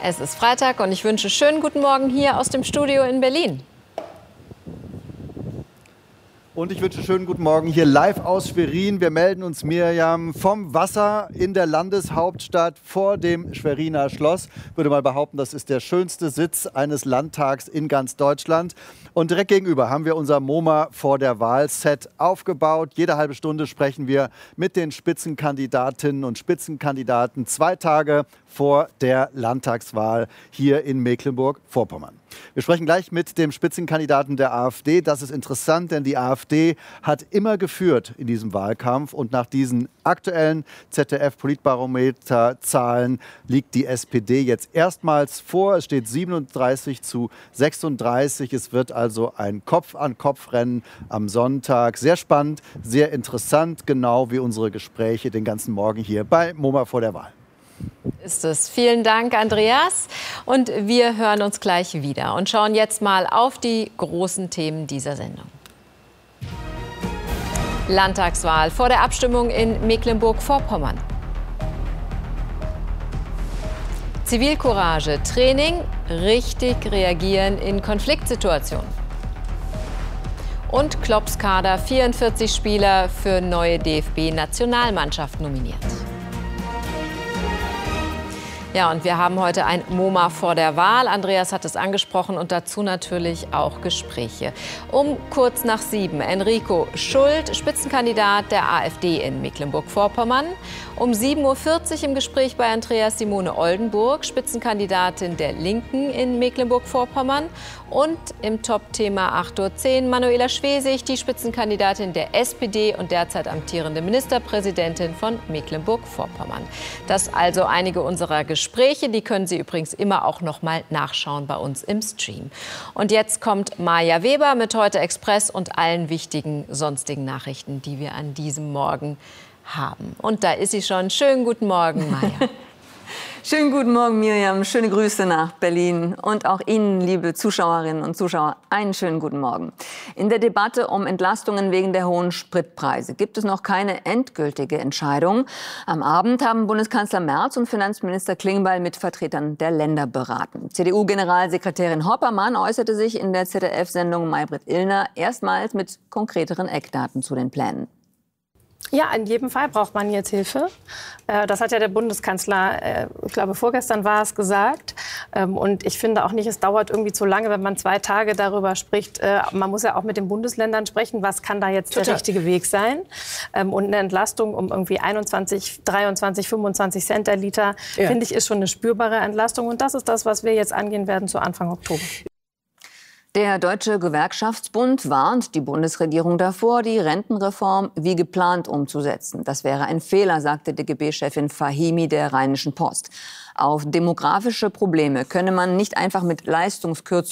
Es ist Freitag und ich wünsche schönen guten Morgen hier aus dem Studio in Berlin. Und ich wünsche schönen guten Morgen hier live aus Schwerin. Wir melden uns, Miriam, vom Wasser in der Landeshauptstadt vor dem Schweriner Schloss. Ich würde mal behaupten, das ist der schönste Sitz eines Landtags in ganz Deutschland. Und direkt gegenüber haben wir unser MoMA vor der Wahl-Set aufgebaut. Jede halbe Stunde sprechen wir mit den Spitzenkandidatinnen und Spitzenkandidaten 2 Tage vor der Landtagswahl hier in Mecklenburg-Vorpommern. Wir sprechen gleich mit dem Spitzenkandidaten der AfD. Das ist interessant, denn die AfD hat immer geführt in diesem Wahlkampf. Und nach diesen aktuellen ZDF-Politbarometer-Zahlen liegt die SPD jetzt erstmals vor. Es steht 37:36. Es wird also ein Kopf-an-Kopf-Rennen am Sonntag. Sehr spannend, sehr interessant, genau wie unsere Gespräche den ganzen Morgen hier bei MoMA vor der Wahl. Ist es. Vielen Dank, Andreas. Und wir hören uns gleich wieder und schauen jetzt mal auf die großen Themen dieser Sendung. Landtagswahl vor der Abstimmung in Mecklenburg-Vorpommern. Zivilcourage, Training, richtig reagieren in Konfliktsituationen. Und Klopps Kader, 44 Spieler für neue DFB-Nationalmannschaft nominiert. Ja, und wir haben heute ein MoMA vor der Wahl. Andreas hat es angesprochen und dazu natürlich auch Gespräche. Um kurz nach 7 Enrico Schult, Spitzenkandidat der AfD in Mecklenburg-Vorpommern. Um 7:40 Uhr im Gespräch bei Andreas Simone Oldenburg, Spitzenkandidatin der Linken in Mecklenburg-Vorpommern. Und im Top-Thema 8:10 Uhr Manuela Schwesig, die Spitzenkandidatin der SPD und derzeit amtierende Ministerpräsidentin von Mecklenburg-Vorpommern. Das also einige unserer Gespräche. Die können Sie übrigens immer auch noch mal nachschauen bei uns im Stream. Und jetzt kommt Maja Weber mit Heute Express und allen wichtigen sonstigen Nachrichten, die wir an diesem Morgen haben. Und da ist sie schon. Schönen guten Morgen, Maja. Schönen guten Morgen, Miriam. Schöne Grüße nach Berlin. Und auch Ihnen, liebe Zuschauerinnen und Zuschauer, einen schönen guten Morgen. In der Debatte um Entlastungen wegen der hohen Spritpreise gibt es noch keine endgültige Entscheidung. Am Abend haben Bundeskanzler Merz und Finanzminister Klingbeil mit Vertretern der Länder beraten. CDU-Generalsekretärin Hoppermann äußerte sich in der ZDF-Sendung Maybrit Illner erstmals mit konkreteren Eckdaten zu den Plänen. Ja, in jedem Fall braucht man jetzt Hilfe. Das hat ja der Bundeskanzler, ich glaube, vorgestern war es gesagt. Und ich finde auch nicht, es dauert irgendwie zu lange, wenn man 2 Tage darüber spricht. Man muss ja auch mit den Bundesländern sprechen, was kann da jetzt der richtige Weg sein. Und eine Entlastung um irgendwie 21, 23, 25 Cent der Liter, finde ich, ist schon eine spürbare Entlastung. Und das ist das, was wir jetzt angehen werden zu Anfang Oktober. Der Deutsche Gewerkschaftsbund warnt die Bundesregierung davor, die Rentenreform wie geplant umzusetzen. Das wäre ein Fehler, sagte DGB-Chefin Fahimi der Rheinischen Post. Auf demografische Probleme könne man nicht einfach mit Leistungskürzungen